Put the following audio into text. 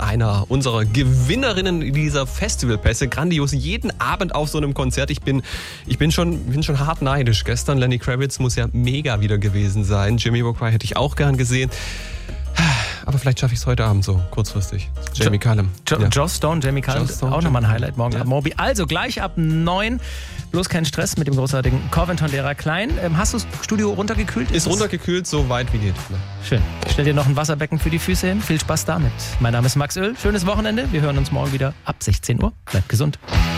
einer unserer Gewinnerinnen dieser Festivalpässe. Grandios, jeden Abend auf so einem Konzert. Ich bin schon hart neidisch. Gestern Lenny Kravitz muss ja mega wieder gewesen sein. Jamiroquai hätte ich auch gern gesehen. Aber vielleicht schaffe ich es heute Abend so, kurzfristig. Jamie Cullum. Joss Stone, Jamie Cullum, auch nochmal ein Highlight morgen ab Moby. Also gleich ab 9, bloß kein Stress mit dem großartigen Corvin Tondera Klein. Hast du das Studio runtergekühlt? Ist runtergekühlt, so weit wie geht. Schön. Ich stell dir noch ein Wasserbecken für die Füße hin. Viel Spaß damit. Mein Name ist Max Öl. Schönes Wochenende. Wir hören uns morgen wieder ab 16 Uhr. Bleibt gesund.